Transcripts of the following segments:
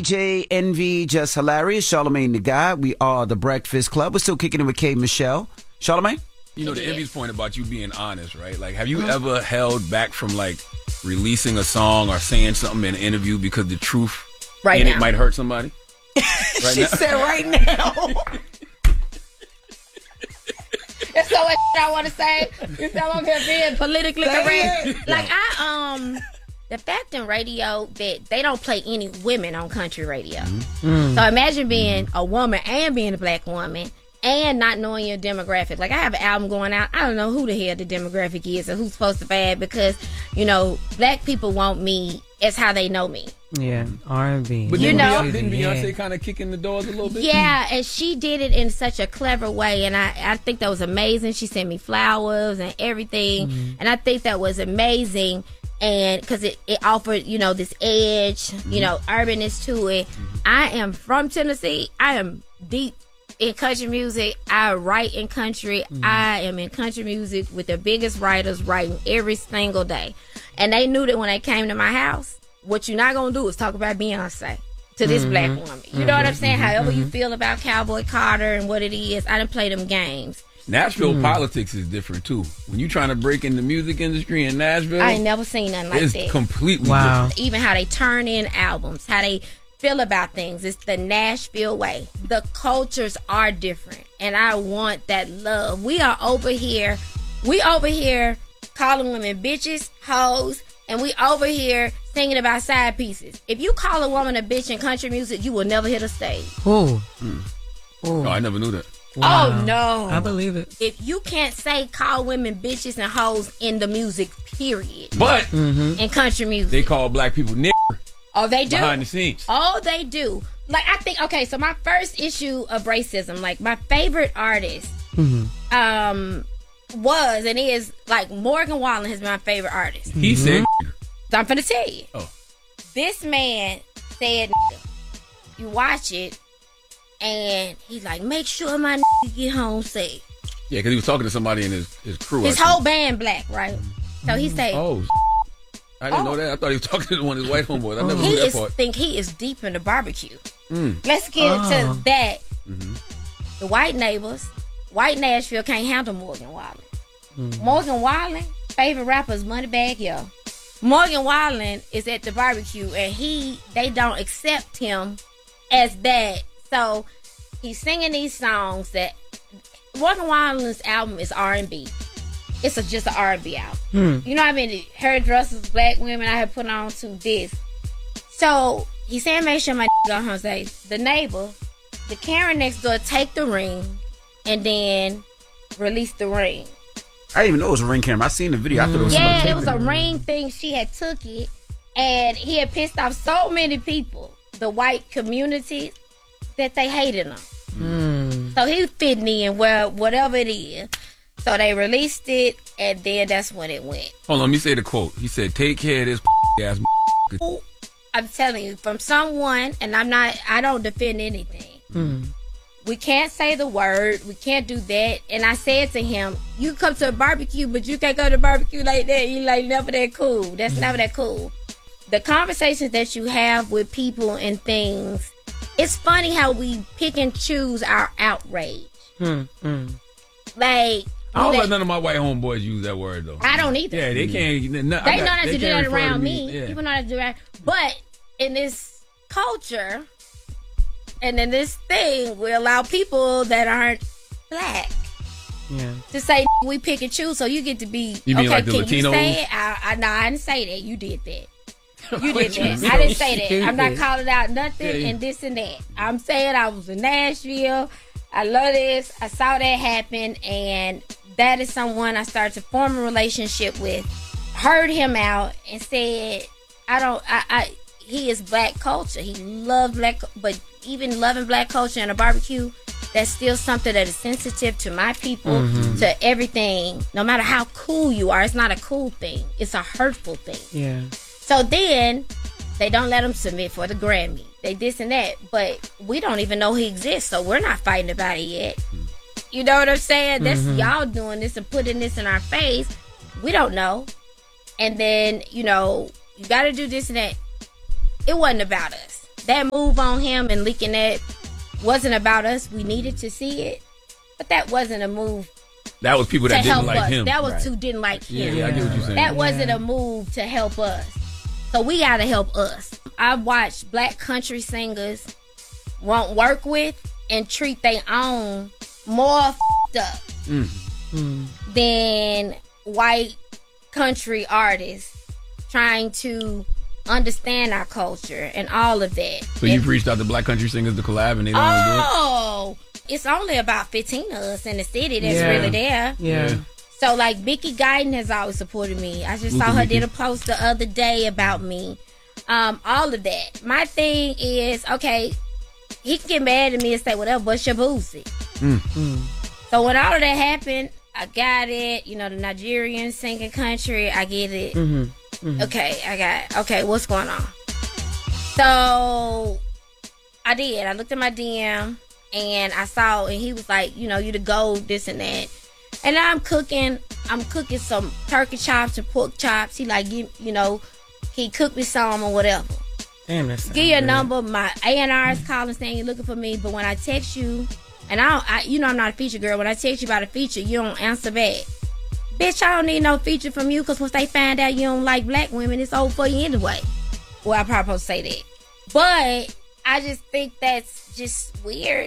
DJ Envy, Just Hilarious, Charlamagne the God. We are the Breakfast Club. We're still kicking it with K. Michelle. Charlamagne? You know, the Envy's point about you being honest, right? Like, have you ever held back from, like, releasing a song or saying something in an interview because the truth in it might hurt somebody? Right she said right now. There's so much I want to say. You know, I'm here being politically correct. Like, the fact in radio that they don't play any women on country radio. Mm-hmm. So imagine being a woman and being a black woman and not knowing your demographic. Like, I have an album going out. I don't know who the hell the demographic is or who's supposed to buy it because, you know, black people want me as how they know me. Yeah, R&B. But didn't Beyonce kind of kick in the doors a little bit? Yeah, and she did it in such a clever way, and I think that was amazing. She sent me flowers and everything, and I think that was amazing, and because it offered, you know, this edge, you know, urbanness to it. I am from Tennessee. I am deep in country music. I write in country. I am in country music with the biggest writers writing every single day, and they knew that when they came to my house. What you're not going to do is talk about Beyonce to this black woman. You know what I'm saying? However you feel about Cowboy Carter and what it is, I didn't play them games. Nashville politics is different, too. When you're trying to break in the music industry in Nashville, I ain't never seen nothing like that. It's completely different. Even how they turn in albums, how they feel about things. It's the Nashville way. The cultures are different, and I want that love. We over here calling women bitches, hoes, and we over here singing about side pieces. If you call a woman a bitch in country music, you will never hit a stage. Oh, I never knew that. Wow. Oh, no. I believe it. If you can't call women bitches and hoes in the music, period. But in country music. They call black people nigger. Oh, they do? Behind the scenes. Oh, they do. Like, I think, okay, so my first issue of racism, like, my favorite artist was and is, like, Morgan Wallen has been my favorite artist. He said So I'm finna tell you. Oh. This man said, you watch it, and he's like, make sure my get home safe. Yeah, because he was talking to somebody in his crew. His whole band black, right? So he said, I didn't know that. I thought he was talking to one of his white homeboys. I never knew that part. He is deep in the barbecue. Let's get into that. The white neighbors, white Nashville can't handle Morgan Wallen. Morgan Wallen, favorite rapper is Moneybagg Yo. Morgan Wallen is at the barbecue and they don't accept him as that. So he's singing these songs that Morgan Wallen's album is R&B. It's just an R&B album. You know what I mean? Hairdressers, black women I have put on to this. So he's saying make sure my go home safe. The neighbor, the Karen next door, take the ring and then release the ring. I didn't even know it was a ring camera. I seen the video. I thought it was somebody it was a ring thing. She had took it, and he had pissed off so many people, the white community, that they hated him. So he fitting in whatever it is. So they released it, and then that's when it went. Hold on, let me say the quote. He said, "Take care of this ass." I'm telling you, from someone, and I don't defend anything. We can't say the word. We can't do that. And I said to him, you come to a barbecue, but you can't go to a barbecue like that. You like never that cool. That's never that cool. The conversations that you have with people and things, it's funny how we pick and choose our outrage. Like, I don't let none of my white homeboys use that word, though. I don't either. Yeah, they can't. They know not to do that around me. People know not to do that. But in this culture... And then this thing, we allow people that aren't black to say we pick and choose. So you get to be you mean like the can Latinos? You say it? No, I didn't say that. You did that. You did that. I didn't say that. I'm not calling out nothing and this and that. I'm saying I was in Nashville. I love this. I saw that happen, and that is someone I started to form a relationship with. Heard him out and said, he is black culture. He loves black, but even loving black culture and a barbecue, that's still something that is sensitive to my people, to everything. No matter how cool you are, it's not a cool thing. It's a hurtful thing. Yeah. So then, they don't let him submit for the Grammy. They this and that. But we don't even know he exists, so we're not fighting about it yet. You know what I'm saying? That's y'all doing this and putting this in our face. We don't know. And then, you got to do this and that. It wasn't about us. that move on him and leaking that wasn't about us. We needed to see it, but that wasn't a move. That was people that didn't like him. That was who didn't like him. Yeah, I get what you're saying. That wasn't a move to help us. So we got to help us. I watched black country singers won't work with and treat their own more up than white country artists trying to understand our culture and all of that. So you've reached out to black country singers to collab and they don't want to do it? Oh, it's only about 15 of us in the city that's really there. Yeah. So like Mickey Guyton has always supported me. I just saw her did a post the other day about me. All of that. My thing is, okay, he can get mad at me and say whatever, but Shabuzi. So when all of that happened, I got it. You know, the Nigerian singing country, I get it. Okay, I got it. Okay, what's going on? So I did. I looked at my DM and I saw, and he was like, you know, you the gold, this and that. And I'm cooking some turkey chops and pork chops. He like, you know, he cooked me some or whatever. Damn, that's give you a number. My A&R is calling saying you're looking for me, but when I text you, and you know I'm not a feature girl. When I text you about a feature, you don't answer back. Bitch, I don't need no feature from you because once they find out you don't like black women, it's over for you anyway. Well, I probably supposed to say that. But I just think that's just weird.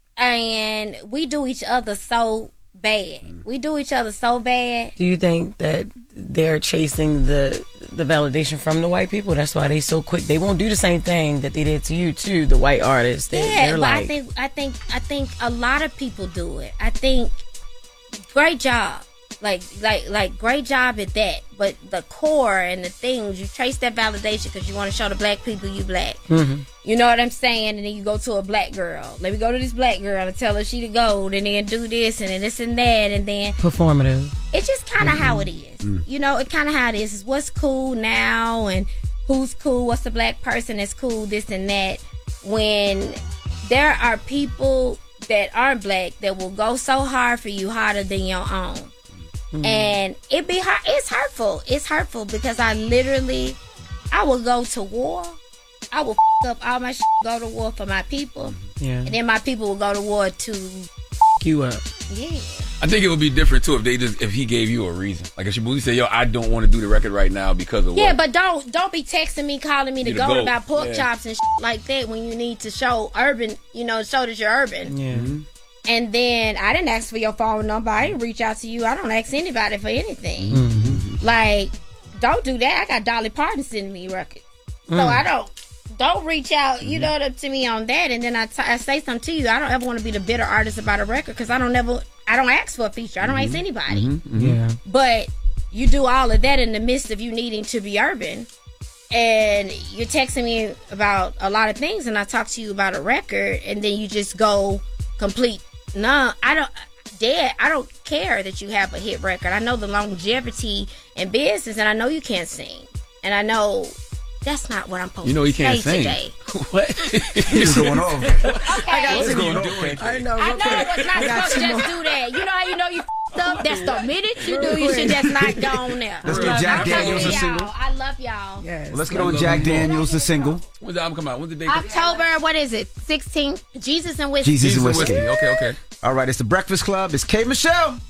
And we do each other so bad. We do each other so bad. Do you think that they're chasing the validation from the white people? That's why they so quick. They won't do the same thing that they did to you, too, the white artists. They're but like... I think a lot of people do it. I think great job. Like great job at that. But the core and the things, you trace that validation because you want to show the black people you black. You know what I'm saying? And then you go to a black girl. Let me go to this black girl and tell her she the gold, and then do this and then this and that, and then performative. It's just kind of how it is. You know, it kind of how it is. It's what's cool now and who's cool, what's the black person that's cool, this and that. When there are people that aren't black that will go so hard for you, harder than your own. And it be hard. It's hurtful. It's hurtful because I will go to war. I will up all my shit, go to war for my people. Yeah. And then my people will go to war to you up. Yeah. I think it would be different too if he gave you a reason. Like if Shabuzi said, "Yo, I don't want to do the record right now because of yeah." what? But don't be texting me, calling me to go about pork chops and shit like that when you need to show urban. You know, show that you're urban. Yeah. And then I didn't ask for your phone number. I didn't reach out to you. I don't ask anybody for anything. Like, don't do that. I got Dolly Parton sending me records, so I don't reach out. You know, to me on that. And then I say something to you. I don't ever want to be the bitter artist about a record because I don't ask for a feature. I don't ask anybody. Yeah. But you do all of that in the midst of you needing to be urban, and you're texting me about a lot of things, and I talk to you about a record, and then you just go complete. No, I don't care that you have a hit record. I know the longevity in business, and I know you can't sing, and I know that's not what I'm supposed to say today. What? What's going on? Okay. What's going on? I know. I know I was not supposed to just do that. You know how you know you up? That's the minute you do, you should just not go on there. Let's get Jack Daniels a single. I love y'all. Yes. Well, let's get on Jack Daniels the single. When's the album come out? When's the date? October, what is it? 16th. Jesus and Whiskey. Jesus and Whiskey. Okay. All right, it's the Breakfast Club. It's K. Michelle.